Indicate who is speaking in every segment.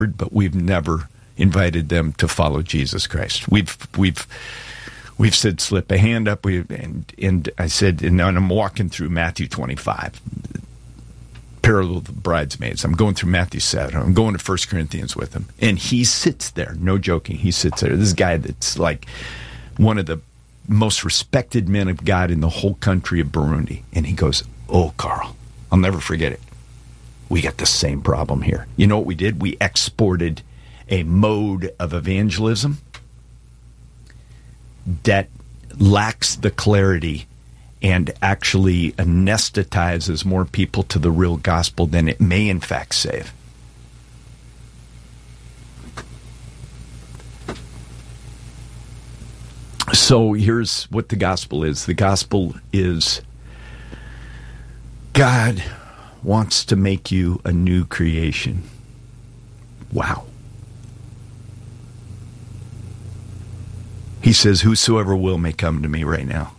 Speaker 1: but we've never invited them to follow Jesus Christ. We've said, slip a hand up. And I said, and I'm walking through Matthew 25, parallel to the bridesmaids. I'm going through Matthew 7. I'm going to 1 Corinthians with him. And he sits there, no joking. He sits there. This guy that's like one of the most respected men of God in the whole country of Burundi. And he goes, "Oh, Carl, I'll never forget it. We got the same problem here." You know what we did? We exported a mode of evangelism that lacks the clarity and actually anesthetizes more people to the real gospel than it may in fact save. So here's what the gospel is. The gospel is God wants to make you a new creation. Wow. He says, "Whosoever will may come to me," right now.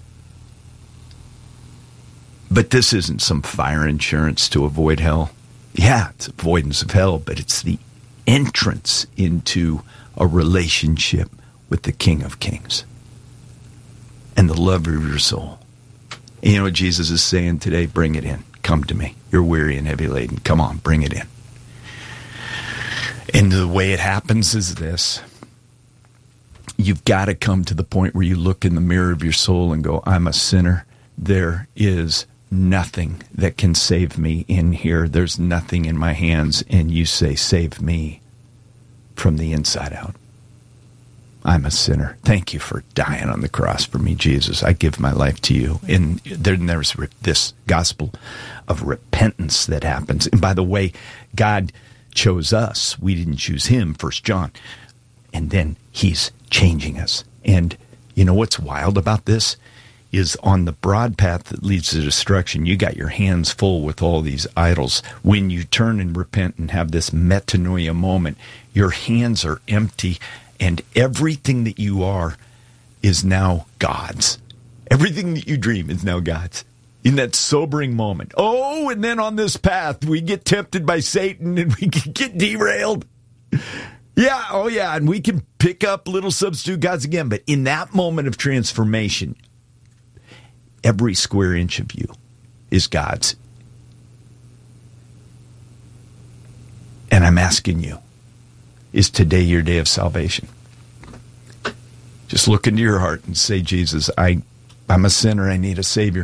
Speaker 1: But this isn't some fire insurance to avoid hell. Yeah, it's avoidance of hell, but it's the entrance into a relationship with the King of Kings and the love of your soul. And you know what Jesus is saying today? Bring it in. Come to me. You're weary and heavy laden. Come on, bring it in. And the way it happens is this. You've got to come to the point where you look in the mirror of your soul and go, "I'm a sinner. There is nothing that can save me in here. There's nothing in my hands." And you say, "Save me from the inside out. I'm a sinner. Thank you for dying on the cross for me, Jesus. I give my life to you." And there's this gospel of repentance that happens. And by the way, God chose us. We didn't choose him, 1 John. And then he's changing us. And you know what's wild about this? Is on the broad path that leads to destruction, you got your hands full with all these idols. When you turn and repent and have this metanoia moment, your hands are empty, and everything that you are is now God's. Everything that you dream is now God's. In that sobering moment. Oh, and then on this path, we get tempted by Satan and we can get derailed. Yeah, oh yeah, and we can pick up little substitute gods again. But in that moment of transformation, every square inch of you is God's. And I'm asking you, is today your day of salvation? Just look into your heart and say, "Jesus, I'm a sinner. I need a Savior.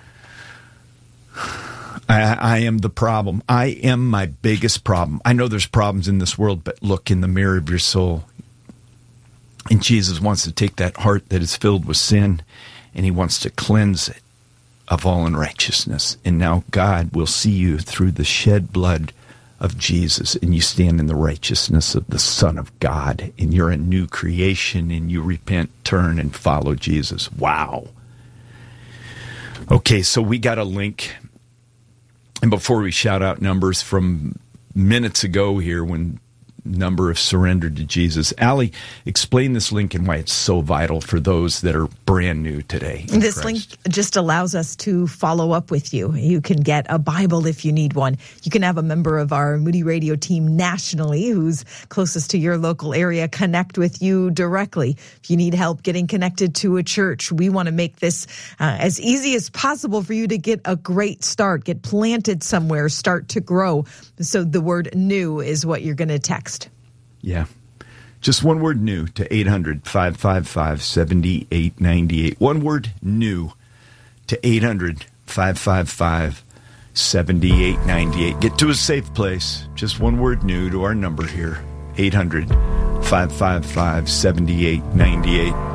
Speaker 1: I am the problem. I am my biggest problem. I know there's problems in this world, but look in the mirror of your soul." And Jesus wants to take that heart that is filled with sin, and he wants to cleanse it of all unrighteousness. And now God will see you through the shed blood of Jesus, and you stand in the righteousness of the Son of God, and you're a new creation, and you repent, turn, and follow Jesus. Wow. Okay, so we got a link. And before we shout out numbers from minutes ago here when number have surrendered to Jesus, Allie, explain this link and why it's so vital for those that are brand new today.
Speaker 2: This
Speaker 1: Christ.
Speaker 2: link just allows us to follow up with you. You can get a Bible if you need one. You can have a member of our Moody Radio team nationally who's closest to your local area connect with you directly. If you need help getting connected to a church, we want to make this as easy as possible for you to get a great start, get planted somewhere, start to grow. So the word "new" is what you're going to text.
Speaker 1: Yeah. Just one word "new" to 800-555-7898. One word "new" to 800-555-7898. Get to a safe place. Just one word "new" to our number here. 800-555-7898.